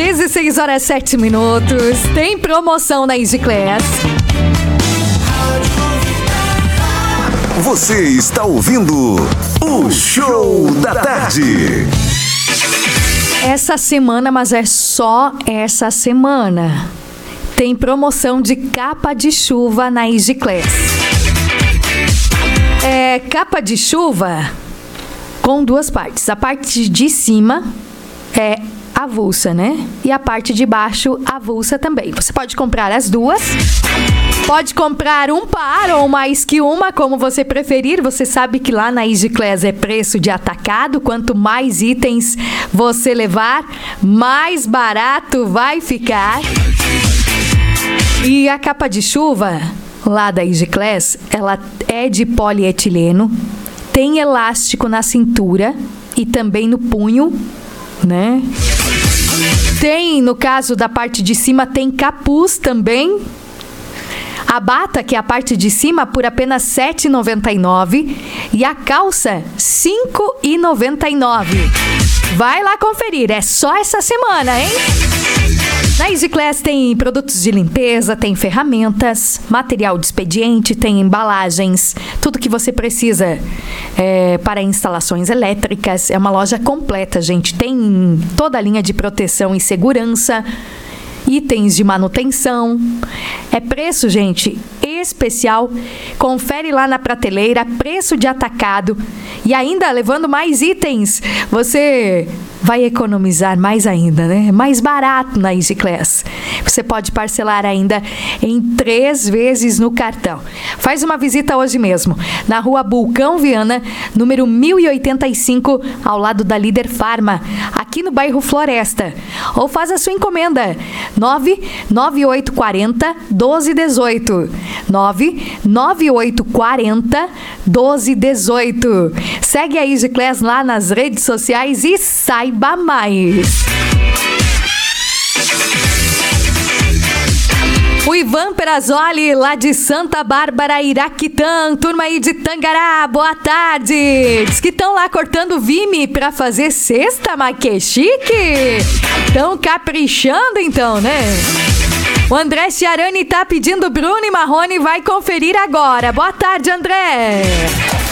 16 horas 7 minutos. Tem promoção na Easy Class. Você está ouvindo o Show da Tarde. Essa semana, mas é só essa semana, tem promoção de capa de chuva na Easy Class. É capa de chuva com duas partes. A parte de cima é avulsa, né? E a parte de baixo avulsa também. Você pode comprar as duas. Pode comprar um par ou mais que uma, como você preferir. Você sabe que lá na Easy Class é preço de atacado. Quanto mais itens você levar, mais barato vai ficar. E a capa de chuva lá da Easy Class, ela é de polietileno, tem elástico na cintura e também no punho, né? Tem, no caso da parte de cima, tem capuz também. A bata, que é a parte de cima, por apenas R$ 7,99 e a calça R$ 5,99. Vai lá conferir, é só essa semana, hein? Na Easy Class tem produtos de limpeza, tem ferramentas, material de expediente, tem embalagens, tudo que você precisa para instalações elétricas. É uma loja completa, gente. Tem toda a linha de proteção e segurança, itens de manutenção. É preço, gente, especial. Confere lá na prateleira, preço de atacado. E ainda, levando mais itens, você vai economizar mais ainda, né? Mais barato na Easy Class. Você pode parcelar ainda em 3 vezes no cartão. Faz uma visita hoje mesmo, na Rua Bulcão Viana, número 1085, ao lado da Líder Farma, aqui no bairro Floresta. Ou faz a sua encomenda, 99840 1218. 99840 1218. Segue a Easy Class lá nas redes sociais e saiba mais. O Ivan Perazoli, lá de Santa Bárbara, Iraquitã, turma aí de Tangará, boa tarde. Diz que estão lá cortando vime pra fazer cesta, mas que chique. Estão caprichando então, né? O André Chiarani tá pedindo Bruno e Marrone, vai conferir agora. Boa tarde, André.